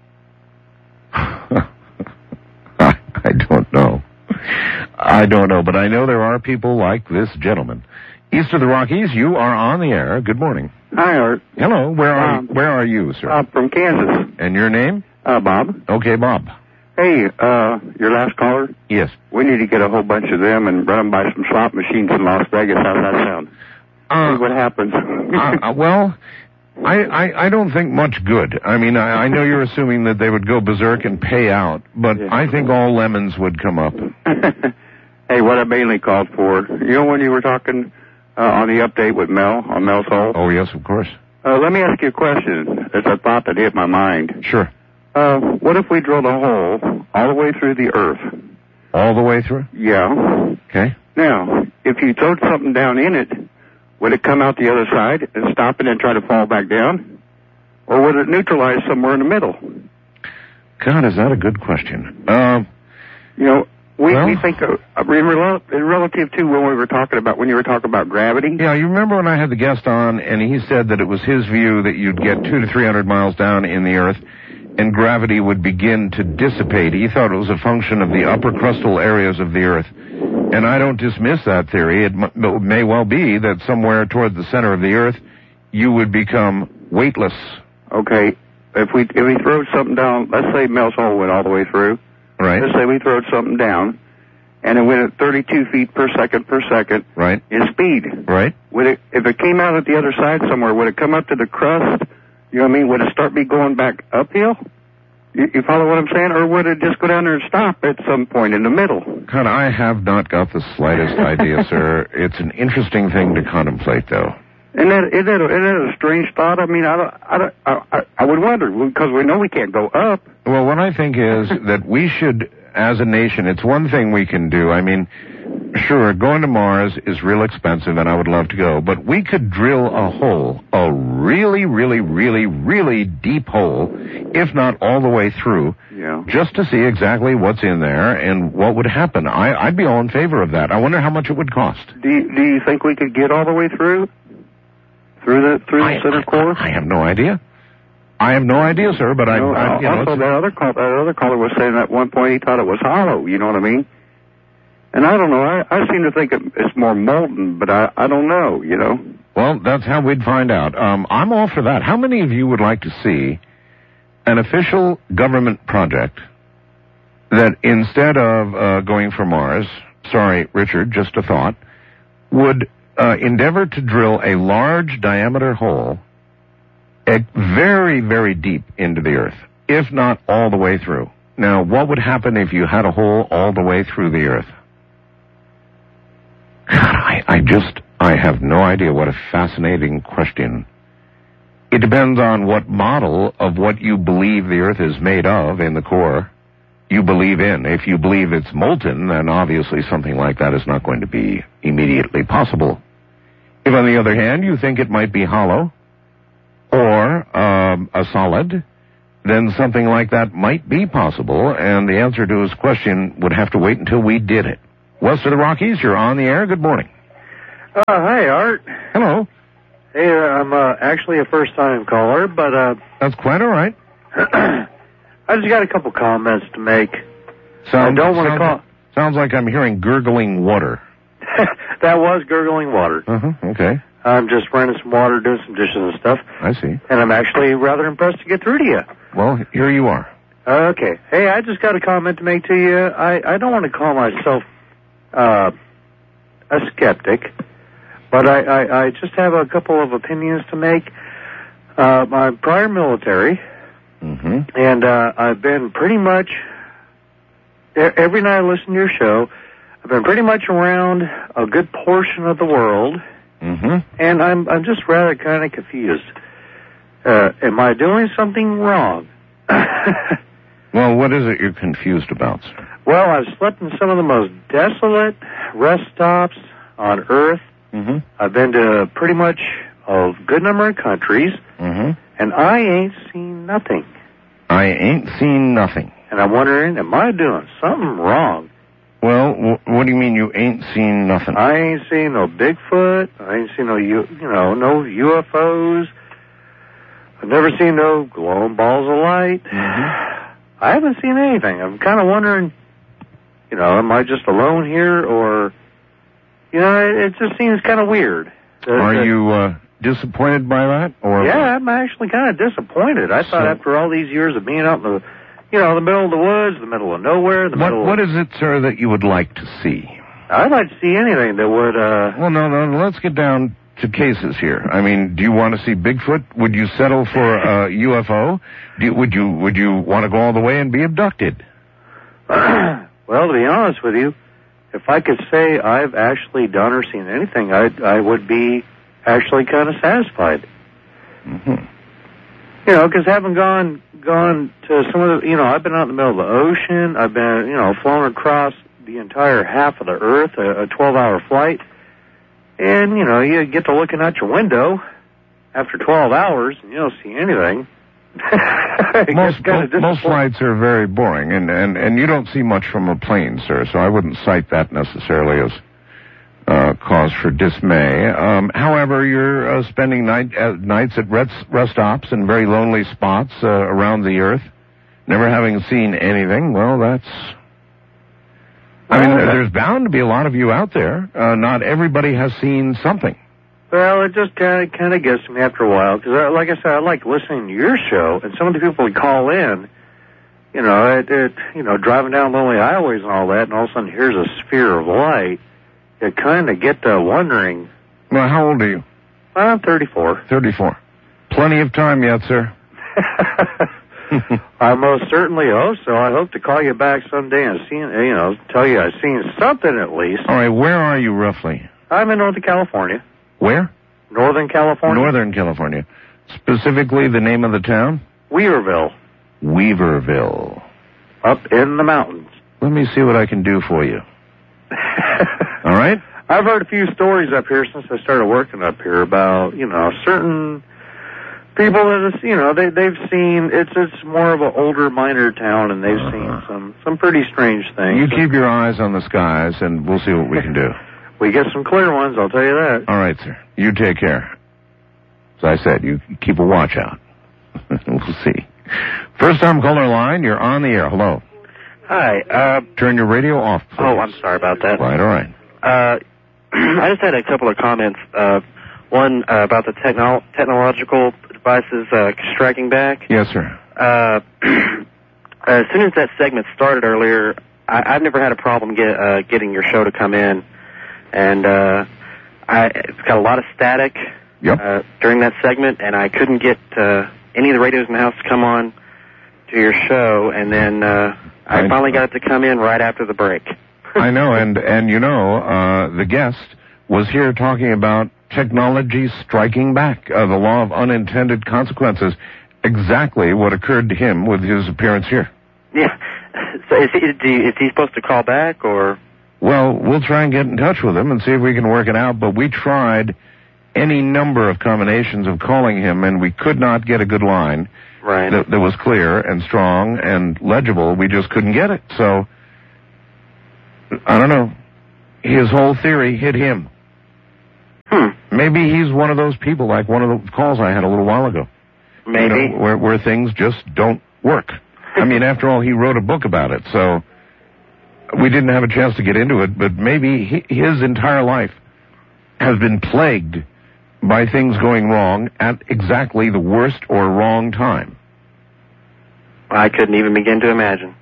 S1: I don't know. I don't know, but I know there are people like this gentleman. East of the Rockies, you are on the air. Good morning.
S12: Hi, Art.
S1: Hello. Where are you, sir?
S12: From Kansas.
S1: And your name?
S12: Bob.
S1: Okay, Bob.
S12: Hey, your last caller?
S1: Yes.
S12: We need to get a whole bunch of them and run them by some slot machines in Las Vegas. How does that sound? See what happens.
S1: Well, I don't think much good. I mean, I know you're assuming that they would go berserk and pay out, but I think all lemons would come up.
S12: Hey, what I mainly called for, you know when you were talking on the update with Mel, on Mel's Hole?
S1: Oh, yes, of course.
S12: Let me ask you a question. It's a thought that hit my mind.
S1: Sure.
S12: What if we drilled a hole all the way through the earth?
S1: All the way through?
S12: Yeah.
S1: Okay.
S12: Now, if you throwed something down in it, would it come out the other side and stop it and try to fall back down? Or would it neutralize somewhere in the middle?
S1: God, is that a good question?
S12: We think relative to when you were talking about gravity.
S1: Yeah, you remember when I had the guest on, and he said that it was his view that you'd get 200 to 300 miles down in the earth, and gravity would begin to dissipate. He thought it was a function of the upper crustal areas of the earth. And I don't dismiss that theory. It may well be that somewhere toward the center of the earth, you would become weightless.
S12: Okay. If we throw something down, let's say Mel's Hole went all the way through.
S1: Right.
S12: Let's say we throw something down, and it went at 32 feet per second.
S1: Right.
S12: In speed.
S1: Right.
S12: If it came out at the other side somewhere, would it come up to the crust? You know what I mean? Would it start going back uphill? You follow what I'm saying? Or would it just go down there and stop at some point in the middle?
S1: God, I have not got the slightest idea, sir. It's an interesting thing to contemplate, though.
S12: Isn't that a strange thought? I mean, I would wonder, because we know we can't go up.
S1: Well, what I think is that we should, as a nation, it's one thing we can do. I mean, sure, going to Mars is real expensive, and I would love to go, but we could drill a hole, a really, really, really, really deep hole, if not all the way through, just to see exactly what's in there and what would happen. I'd be all in favor of that. I wonder how much it would cost.
S12: Do you think we could get all the way through? Through the center core?
S1: I have no idea. Sir, but
S12: also, that other caller was saying at one point he thought it was hollow, you know what I mean? And I don't know, I seem to think it's more molten, but I don't know, you know?
S1: Well, that's how we'd find out. I'm all for that. How many of you would like to see an official government project that instead of going for Mars, sorry, Richard, just a thought, would endeavor to drill a large diameter hole very, very deep into the earth, if not all the way through? Now, what would happen if you had a hole all the way through the earth? God, I have no idea. What a fascinating question. It depends on what model of what you believe the earth is made of in the core you believe in. If you believe it's molten, then obviously something like that is not going to be immediately possible. If, on the other hand, you think it might be hollow, or a solid, then something like that might be possible, and the answer to his question would have to wait until we did it. West of the Rockies, you're on the air. Good morning.
S13: Hi, Art.
S1: Hello.
S13: Hey, I'm actually a first-time caller, but
S1: that's quite all right.
S13: I just got a couple comments to make.
S1: I don't want to call. Sounds like I'm hearing gurgling water.
S13: That was gurgling water.
S1: Okay.
S13: I'm just running some water, doing some dishes and stuff.
S1: I see.
S13: And I'm actually rather impressed to get through to you.
S1: Well, here you are.
S13: Okay. Hey, I just got a comment to make to you. I don't want to call myself a skeptic, but I just have a couple of opinions to make. I'm prior military, and I've been pretty much, every night I listen to your show, I've been pretty much around a good portion of the world, and I'm just rather kind of confused. Am I doing something wrong?
S1: Well, what is it you're confused about, sir?
S13: Well, I've slept in some of the most desolate rest stops on Earth. I've been to pretty much a good number of countries, and I ain't seen nothing.
S1: I ain't seen nothing.
S13: And I'm wondering, am I doing something wrong?
S1: Well, what do you mean you ain't seen nothing?
S13: I ain't seen no Bigfoot. I ain't seen no, no UFOs. I've never seen no glowing balls of light. I haven't seen anything. I'm kind of wondering, am I just alone here, or, it just seems kind of weird.
S1: Are you disappointed by that? Or
S13: yeah, I'm actually kind of disappointed. I thought after all these years of being out in the, the middle of the woods, the middle of nowhere,
S1: What is it, sir, that you would like to see?
S13: I'd like to see anything that would,
S1: Well, no, let's get down to cases here. I mean, do you want to see Bigfoot? Would you settle for a UFO? Would you want to go all the way and be abducted?
S13: Well, to be honest with you, if I could say I've actually done or seen anything, I would be actually kind of satisfied. Because having gone to some of the, I've been out in the middle of the ocean. I've been, flown across the entire half of the Earth, a 12-hour flight. And, you get to looking out your window after 12 hours and you don't see anything.
S1: Most flights are very boring, and you don't see much from a plane, sir, so I wouldn't cite that necessarily as cause for dismay. However, you're spending nights at rest stops in very lonely spots around the Earth, never having seen anything. Well, there's bound to be a lot of you out there. Not everybody has seen something.
S13: Well, it just kind of gets me after a while, because, like I said, I like listening to your show, and some of the people would call in, driving down lonely highways and all that, and all of a sudden here's a sphere of light. You kind of get to wondering.
S1: Well, how old are you?
S13: I'm 34.
S1: 34. Plenty of time yet, sir.
S13: I most certainly hope so. I hope to call you back someday and tell you I've seen something at least.
S1: All right, where are you roughly?
S13: I'm in Northern California.
S1: Where?
S13: Northern California.
S1: Northern California. Specifically, the name of the town?
S13: Weaverville.
S1: Weaverville.
S13: Up in the mountains.
S1: Let me see what I can do for you. All right?
S13: I've heard a few stories up here since I started working up here about, certain people that, they've seen, it's more of an older minor town, and they've seen some pretty strange things.
S1: You keep your eyes on the skies, and we'll see what we can do.
S13: We get some clear ones, I'll tell you that.
S1: All right, sir. You take care. As I said, you keep a watch out. We'll see. First time caller line, you're on the air. Hello.
S14: Hi.
S1: Turn your radio off, please.
S14: Oh, I'm sorry about that.
S1: Right, all right.
S14: I just had a couple of comments. One about the technological devices striking back.
S1: Yes, sir.
S14: As soon as that segment started earlier, I've never had a problem getting your show to come in. And it's got a lot of static during that segment, and I couldn't get any of the radios in the house to come on to your show, and then I finally got it to come in right after the break.
S1: I know, and the guest was here talking about technology striking back, the law of unintended consequences, exactly what occurred to him with his appearance here.
S14: Yeah. So is he supposed to call back, or?
S1: Well, we'll try and get in touch with him and see if we can work it out, but we tried any number of combinations of calling him, and we could not get a good line that was clear and strong and legible. We just couldn't get it. So, I don't know. His whole theory hit him. Maybe he's one of those people, like one of the calls I had a little while ago.
S14: Maybe.
S1: You know, where things just don't work. I mean, after all, he wrote a book about it, so we didn't have a chance to get into it, but maybe his entire life has been plagued by things going wrong at exactly the worst or wrong time.
S14: I couldn't even begin to imagine.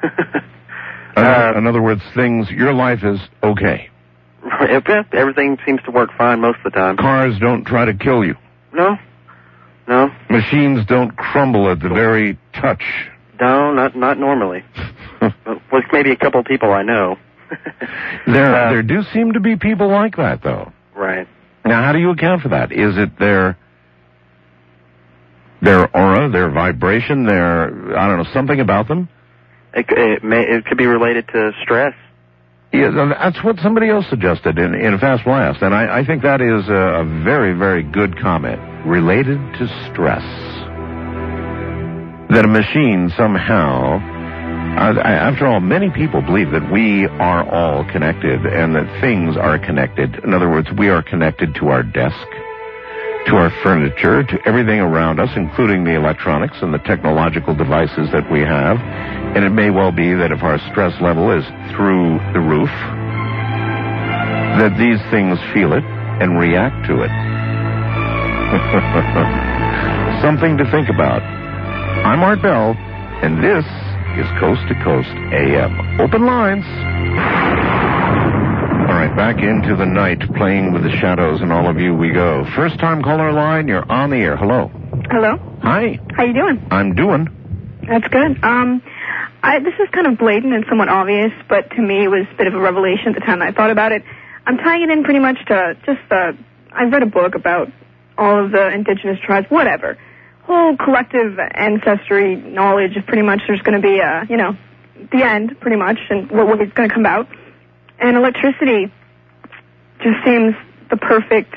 S1: In other words, your life is okay.
S14: Everything seems to work fine most of the time.
S1: Cars don't try to kill you.
S14: No.
S1: Machines don't crumble at the very touch.
S14: No, not normally. With maybe a couple of people I know.
S1: There do seem to be people like that, though.
S14: Right.
S1: Now, how do you account for that? Is it their aura, their vibration, I don't know, something about them?
S14: It could be related to stress.
S1: Yeah, that's what somebody else suggested in Fast Blast, and I think that is a very, very good comment. Related to stress. That a machine somehow, after all, many people believe that we are all connected and that things are connected. In other words, we are connected to our desk, to our furniture, to everything around us, including the electronics and the technological devices that we have. And it may well be that if our stress level is through the roof, that these things feel it and react to it. Something to think about. I'm Art Bell, and this is Coast to Coast AM. Open lines. All right, back into the night, playing with the shadows, and all of you we go. First time caller line, you're on the air. Hello.
S15: Hello.
S1: Hi.
S15: How you doing?
S1: I'm doing.
S15: That's good. This is kind of blatant and somewhat obvious, but to me it was a bit of a revelation at the time I thought about it. I'm tying it in pretty much to I read a book about all of the indigenous tribes, whatever. Whole collective ancestry knowledge of pretty much there's going to be the end, pretty much, and what is going to come out. And electricity just seems the perfect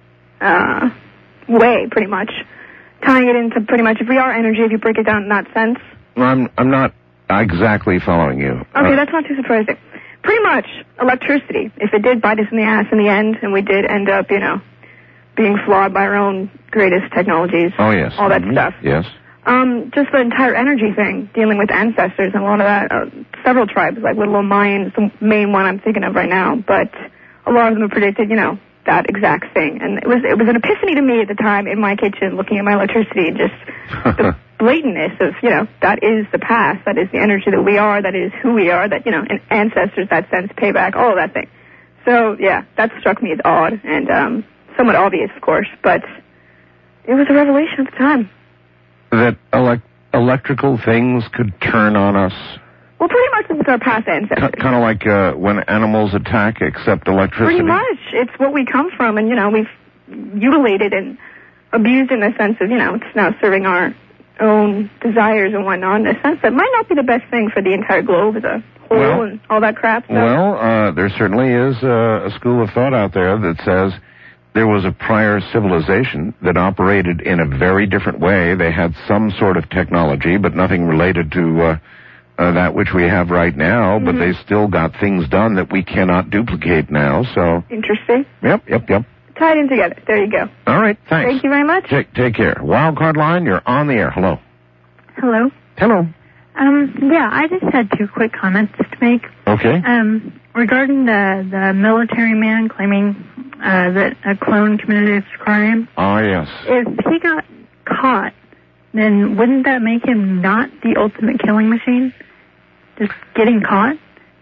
S15: way, pretty much. Tying it into pretty much, if we are energy, if you break it down in that sense.
S1: I'm not exactly following you.
S15: Okay, that's not too surprising. Pretty much, electricity, if it did bite us in the ass in the end, and we did end up, being flawed by our own greatest technologies.
S1: Oh, yes.
S15: All that stuff.
S1: Yes.
S15: Just the entire energy thing, dealing with ancestors and a lot of that, several tribes, like Little Mayans, the main one I'm thinking of right now, but a lot of them have predicted, that exact thing. And it was an epiphany to me at the time in my kitchen, looking at my electricity, and just the blatantness of, that is the past, that is the energy that we are, that is who we are, that, and ancestors, that sense, payback, all of that thing. So, yeah, that struck me as odd and somewhat obvious, of course, but it was a revelation at the time.
S1: That electrical things could turn on us?
S15: Well, pretty much it's our past ancestors.
S1: Kind of like when animals attack, except electricity?
S15: Pretty much. It's what we come from, and, we've mutilated and abused in the sense of, it's now serving our own desires and whatnot, in a sense that might not be the best thing for the entire globe as a whole and all that crap. So.
S1: Well, there certainly is a school of thought out there that says there was a prior civilization that operated in a very different way. They had some sort of technology, but nothing related to that which we have right now, but they still got things done that we cannot duplicate now, so...
S15: Interesting.
S1: Yep.
S15: Tied in together. There you go.
S1: All right, thanks.
S15: Thank you very much.
S1: Take care. Wildcard line, you're on the air. Hello.
S16: Hello.
S1: Hello.
S16: Yeah, I just had two quick comments to make.
S1: Okay.
S16: Regarding the military man claiming that a clone committed a crime.
S1: Oh, yes.
S16: If he got caught, then wouldn't that make him not the ultimate killing machine? Just getting caught?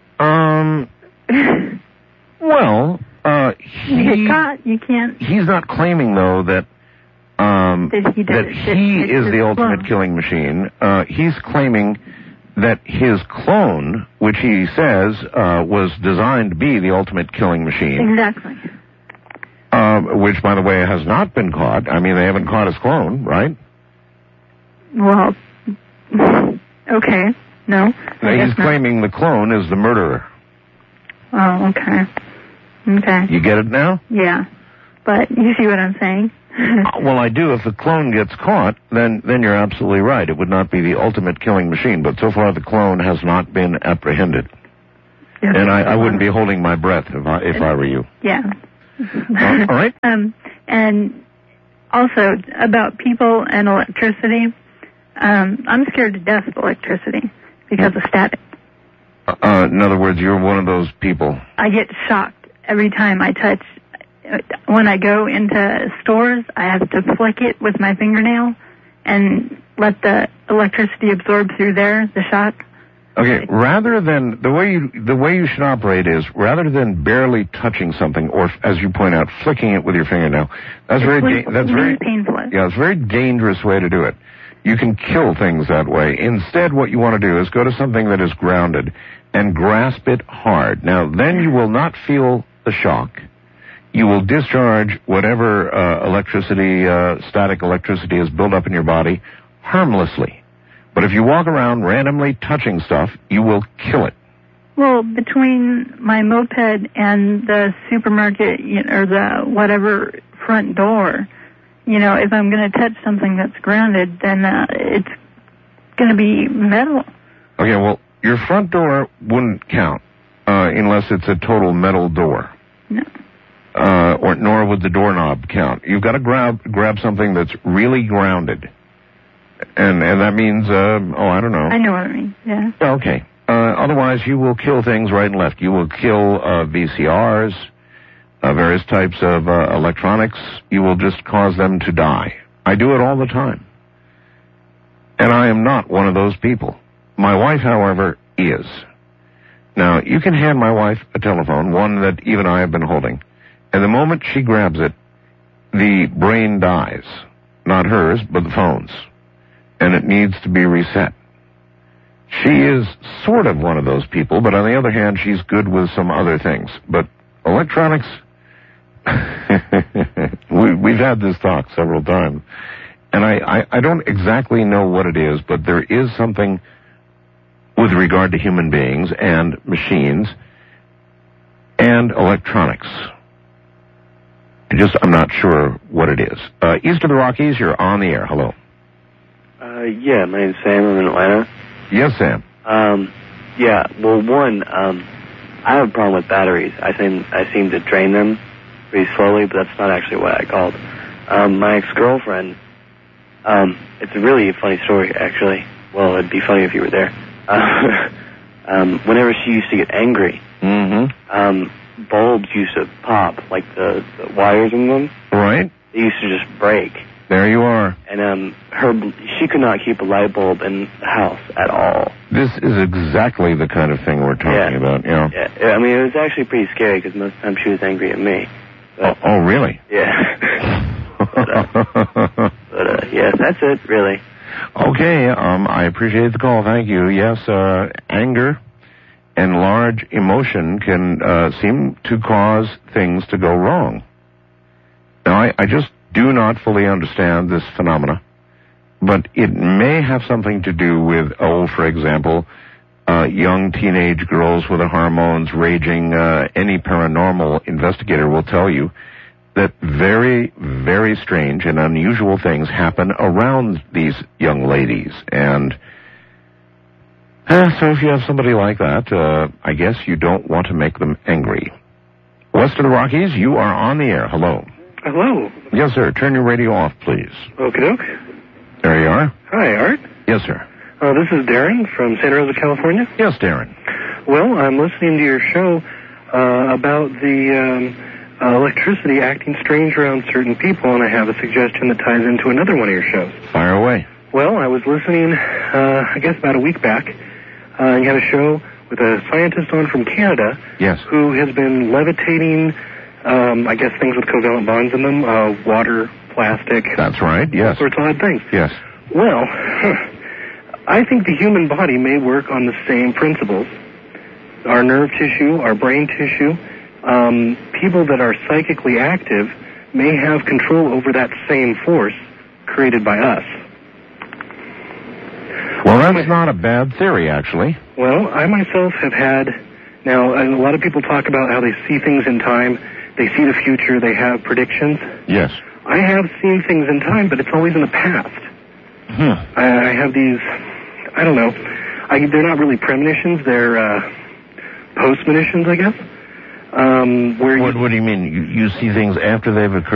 S1: Well,
S16: you get caught, you can't...
S1: He's not claiming, though, that he is the ultimate killing machine. He's claiming that his clone, which he says was designed to be the ultimate killing machine.
S16: Exactly.
S1: Which, by the way, has not been caught. I mean, they haven't caught his clone, right?
S16: Well, okay. No.
S1: He's claiming the clone is the murderer.
S16: Oh, okay. Okay.
S1: You get it now?
S16: Yeah. But you see what I'm saying?
S1: Well, I do. If the clone gets caught, then you're absolutely right. It would not be the ultimate killing machine, but so far the clone has not been apprehended.
S16: Yes,
S1: and I wouldn't be holding my breath if I were you.
S16: Yeah.
S1: All right.
S16: And also about people and electricity. I'm scared to death of electricity because of static.
S1: In other words, you're one of those people.
S16: I get shocked every time I touch. When I go into stores, I have to flick it with my fingernail and let the electricity absorb through there, the shock.
S1: Okay, rather than the way you should operate is rather than barely touching something or, as you point out, flicking it with your fingernail. That's very
S16: painful.
S1: Yeah, it's a very dangerous way to do it. You can kill things that way. Instead, what you want to do is go to something that is grounded and grasp it hard. Now, then you will not feel the shock. You will discharge whatever static electricity is built up in your body harmlessly. But if you walk around randomly touching stuff, you will kill it.
S16: Well, between my moped and the supermarket or the whatever front door, if I'm going to touch something that's grounded, then it's going to be metal.
S1: Okay, well, your front door wouldn't count unless it's a total metal door.
S16: No.
S1: Nor would the doorknob count. You've got to grab something that's really grounded. And that means, I don't know.
S16: I know what I mean, yeah.
S1: Okay. Otherwise, you will kill things right and left. You will kill VCRs, various types of electronics. You will just cause them to die. I do it all the time. And I am not one of those people. My wife, however, is. Now, you can hand my wife a telephone, one that even I have been holding. And the moment she grabs it, the brain dies. Not hers, but the phone's. And it needs to be reset. She is sort of one of those people, but on the other hand, she's good with some other things. But electronics, we've had this talk several times. And I don't exactly know what it is, but there is something with regard to human beings and machines and electronics. I'm not sure what it is. East of the Rockies, you're on the air. Hello.
S17: Yeah, my name's Sam. I'm in Atlanta.
S1: Yes, Sam.
S17: Yeah, well, I have a problem with batteries. I seem to drain them pretty slowly, but that's not actually why I called. My ex-girlfriend, it's a really funny story, actually. Well, it'd be funny if you were there. Whenever she used to get angry, bulbs used to pop, like the wires in them.
S1: Right.
S17: They used to just break.
S1: There you are.
S17: And she could not keep a light bulb in the house at all.
S1: This is exactly the kind of thing we're talking about,
S17: Yeah, I mean, it was actually pretty scary because most of the time she was angry at me. But,
S1: oh, really?
S17: Yeah. but yes, that's it, really.
S1: Okay, I appreciate the call. Thank you. Yes, anger and large emotion can seem to cause things to go wrong. Now, I just do not fully understand this phenomena, but it may have something to do with, for example, young teenage girls with the hormones raging. Any paranormal investigator will tell you that very, very strange and unusual things happen around these young ladies. And so if you have somebody like that, I guess you don't want to make them angry. West of the Rockies, you are on the air. Hello.
S8: Hello.
S1: Yes, sir. Turn your radio off, please.
S8: Okie-doke.
S1: There you are.
S8: Hi, Art.
S1: Yes, sir.
S8: This is Darren from Santa Rosa, California.
S1: Yes, Darren.
S8: Well, I'm listening to your show about the electricity acting strange around certain people, and I have a suggestion that ties into another one of your shows.
S1: Fire away.
S8: Well, I was listening, I guess about a week back. You had a show with a scientist on from Canada.
S1: Yes.
S8: Who has been levitating, I guess, things with covalent bonds in them, water, plastic.
S1: That's right, yes.
S8: All sorts of odd things.
S1: Yes.
S8: Well, I think the human body may work on the same principles. Our nerve tissue, our brain tissue, people that are psychically active may have control over that same force created by us.
S1: Well, that's not a bad theory, actually.
S8: Well, I myself have had, now, a lot of people talk about how they see things in time,
S4: they see the future, they have predictions.
S1: Yes.
S4: I have seen things in time, but it's always in the past. I have these, I don't know, they're not really premonitions, they're post-monitions, I guess.
S1: What do you mean? You see things after they've occurred?